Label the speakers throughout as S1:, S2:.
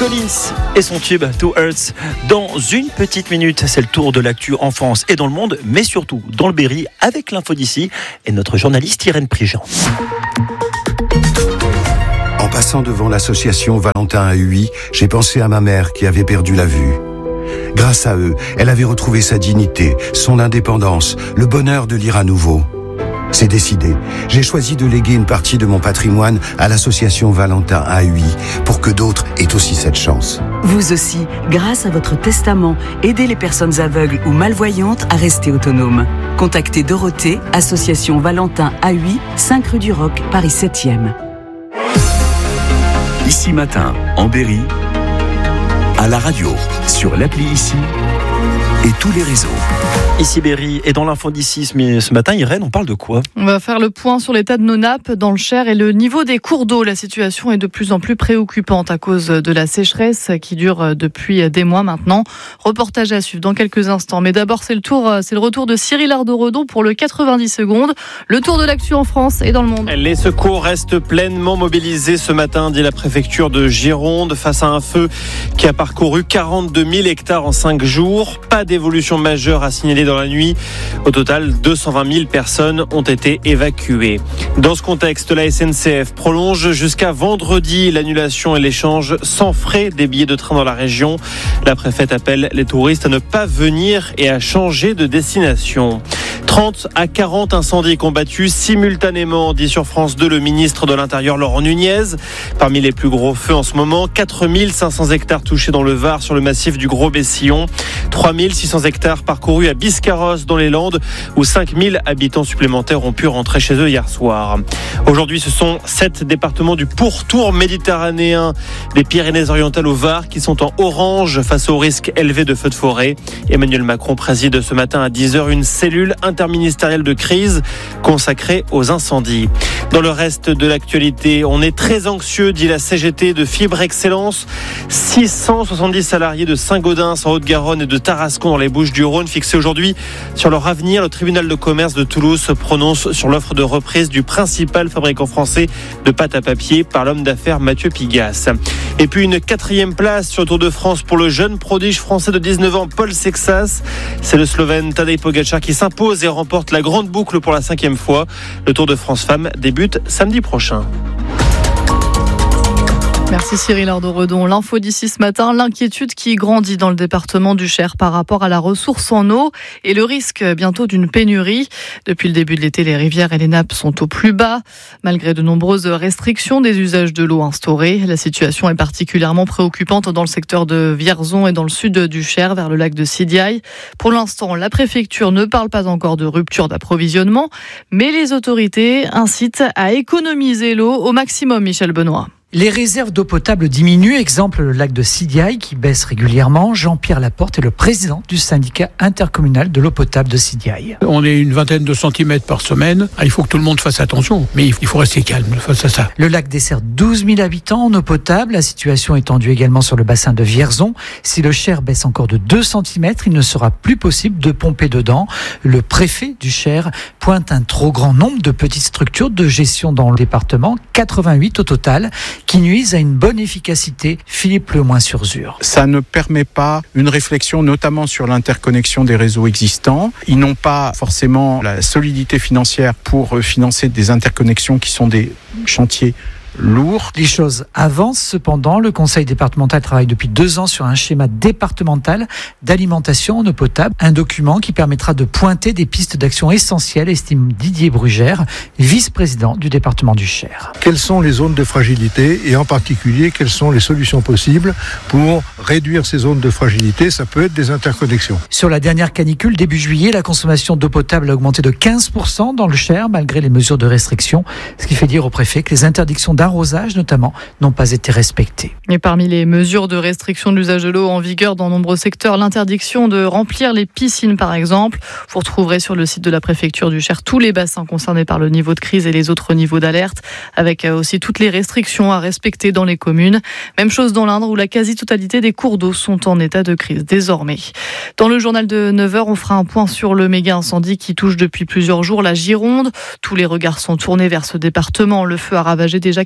S1: Collins et son tube To Earth. Dans une petite minute, c'est le tour de l'actu en France et dans le monde, mais surtout dans le Berry avec l'info d'ici et notre journaliste Irène Prigent.
S2: En passant devant l'association Valentin à Huy, j'ai pensé à ma mère qui avait perdu la vue. Grâce à eux, elle avait retrouvé sa dignité, son indépendance, le bonheur de lire à nouveau. C'est décidé. J'ai choisi de léguer une partie de mon patrimoine à l'association Valentin à Huy pour que d'autres aient aussi cette chance.
S3: Vous aussi, grâce à votre testament, aidez les personnes aveugles ou malvoyantes à rester autonomes. Contactez Dorothée, association Valentin à Huy, 5 rue du Roc, Paris 7e.
S4: Ici Matin, en Berry, à la radio, sur l'appli Ici et tous les réseaux.
S1: Ici Berry et dans l'info d'ici ce matin, Irène, on parle de quoi ?
S5: On va faire le point sur l'état de nos nappes dans le Cher et le niveau des cours d'eau. La situation est de plus en plus préoccupante à cause de la sécheresse qui dure depuis des mois maintenant. Reportage à suivre dans quelques instants. Mais d'abord, c'est le retour de Cyril Ardo-Redon pour le 90 secondes. Le tour de l'actu en France et dans le monde.
S6: Les secours restent pleinement mobilisés ce matin, dit la préfecture de Gironde, face à un feu qui a parcouru 42 000 hectares en 5 jours. Pas d'évolution majeure à signaler dans la nuit. Au total, 220 000 personnes ont été évacuées. Dans ce contexte, la SNCF prolonge jusqu'à vendredi l'annulation et l'échange sans frais des billets de train dans la région. La préfète appelle les touristes à ne pas venir et à changer de destination. 30 à 40 incendies combattus simultanément, dit sur France 2 le ministre de l'Intérieur Laurent Nunez. Parmi les plus gros feux en ce moment, 4 500 hectares touchés dans le Var sur le massif du Gros-Bessillon, 3 600 hectares parcourus à Biscarrosse dans les Landes, où 5 000 habitants supplémentaires ont pu rentrer chez eux hier soir. Aujourd'hui, ce sont 7 départements du pourtour méditerranéen des Pyrénées-Orientales au Var qui sont en orange face au risque élevé de feux de forêt. Emmanuel Macron préside ce matin à 10h une cellule interministérielle de crise consacrée aux incendies. Dans le reste de l'actualité, on est très anxieux, dit la CGT de Fibre Excellence. 670 salariés de Saint-Gaudens en Haute-Garonne et de Tarascon dans les Bouches-du-Rhône fixés aujourd'hui sur leur avenir. Le tribunal de commerce de Toulouse se prononce sur l'offre de reprise du principal fabricant français de pâte à papier par l'homme d'affaires Mathieu Pigasse. Et puis une 4e place sur le Tour de France pour le jeune prodige français de 19 ans Paul Sexas. C'est le Slovène Tadej Pogačar qui s'impose et remporte la grande boucle pour la 5e fois. Le Tour de France Femmes débute samedi prochain.
S5: Merci Cyril Ardo-Redon. L'info d'ici ce matin, l'inquiétude qui grandit dans le département du Cher par rapport à la ressource en eau et le risque bientôt d'une pénurie. Depuis le début de l'été, les rivières et les nappes sont au plus bas. Malgré de nombreuses restrictions des usages de l'eau instaurées, la situation est particulièrement préoccupante dans le secteur de Vierzon et dans le sud du Cher, vers le lac de Sidiailles. Pour l'instant, la préfecture ne parle pas encore de rupture d'approvisionnement, mais les autorités incitent à économiser l'eau au maximum, Michel Benoît.
S7: Les réserves d'eau potable diminuent, exemple le lac de Sidiailles qui baisse régulièrement. Jean-Pierre Laporte est le président du syndicat intercommunal de l'eau potable de Sidiailles.
S8: On est une vingtaine de centimètres par semaine. Il faut que tout le monde fasse attention, mais il faut rester calme face à ça.
S7: Le lac dessert 12 000 habitants en eau potable. La situation est tendue également sur le bassin de Vierzon. Si le Cher baisse encore de 2 cm, il ne sera plus possible de pomper dedans. Le préfet du Cher pointe un trop grand nombre de petites structures de gestion dans le département, 88 au total, qui nuisent à une bonne efficacité. Philippe Lemoyne-sur-Zur.
S9: Ça ne permet pas une réflexion notamment sur l'interconnexion des réseaux existants. Ils n'ont pas forcément la solidité financière pour financer des interconnexions qui sont des chantiers lourd.
S7: Les choses avancent cependant. Le conseil départemental travaille depuis 2 ans sur un schéma départemental d'alimentation en eau potable. Un document qui permettra de pointer des pistes d'action essentielles, estime Didier Brugère, vice-président du département du Cher.
S10: Quelles sont les zones de fragilité et en particulier quelles sont les solutions possibles pour réduire ces zones de fragilité? Ça peut être des interconnexions.
S7: Sur la dernière canicule, début juillet, la consommation d'eau potable a augmenté de 15% dans le Cher malgré les mesures de restriction, ce qui fait dire au préfet que les interdictions d'arrosage notamment n'ont pas été respectées.
S5: Et parmi les mesures de restriction de l'usage de l'eau en vigueur dans nombreux secteurs, l'interdiction de remplir les piscines par exemple. Vous retrouverez sur le site de la préfecture du Cher tous les bassins concernés par le niveau de crise et les autres niveaux d'alerte, avec aussi toutes les restrictions à respecter dans les communes. Même chose dans l'Indre où la quasi-totalité des cours d'eau sont en état de crise désormais. Dans le journal de 9h, on fera un point sur le méga incendie qui touche depuis plusieurs jours la Gironde. Tous les regards sont tournés vers ce département. Le feu a ravagé déjà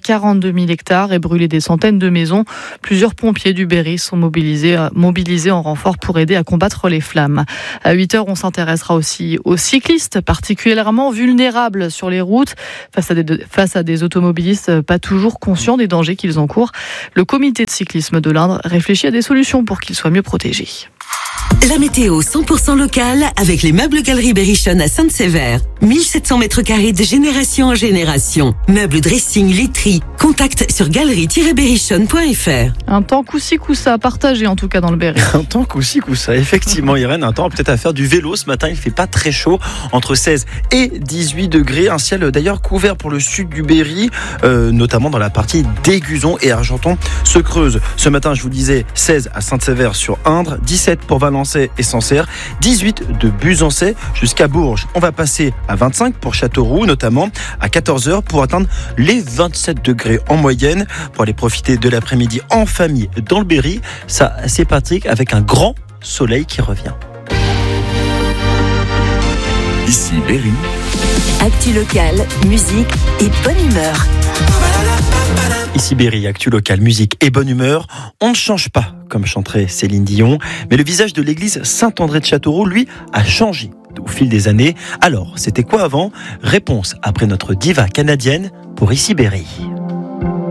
S5: 42 000 hectares et brûlé des centaines de maisons. Plusieurs pompiers du Berry sont mobilisés en renfort pour aider à combattre les flammes. À 8h, on s'intéressera aussi aux cyclistes, particulièrement vulnérables sur les routes face à des automobilistes pas toujours conscients des dangers qu'ils encourent. Le comité de cyclisme de l'Indre réfléchit à des solutions pour qu'ils soient mieux protégés.
S11: La météo 100% locale avec les meubles Galerie Berrichonne à Sainte-Sévère. 1700 mètres carrés de génération en génération. Meubles dressing, literie. Contact sur galerie-berrichonne.fr.
S5: Un temps coup-ci coup-ça partagé en tout cas dans le Berry.
S1: Un temps coup-ci coup-ça, effectivement Irène, un temps peut-être à faire du vélo ce matin, il fait pas très chaud, entre 16 et 18 degrés, un ciel d'ailleurs couvert pour le sud du Berry, notamment dans la partie d'Aiguzon et Argenton se creuse. Ce matin je vous disais 16 à Sainte-Sévère sur Indre, 17 pour Valençay et Sancerre, 18 de Buzancais jusqu'à Bourges. On va passer à 25 pour Châteauroux, notamment à 14h pour atteindre les 27 degrés en moyenne pour aller profiter de l'après-midi en famille dans le Berry. Ça, c'est Patrick avec un grand soleil qui revient.
S4: Ici Berry.
S11: Actu locale, musique et bonne humeur.
S1: Ici Berry, actu locale, musique et bonne humeur. On ne change pas, comme chanterait Céline Dion, mais le visage de l'église Saint-André de Châteauroux, lui, a changé au fil des années. Alors, c'était quoi avant ? Réponse après notre diva canadienne pour Ici Berry.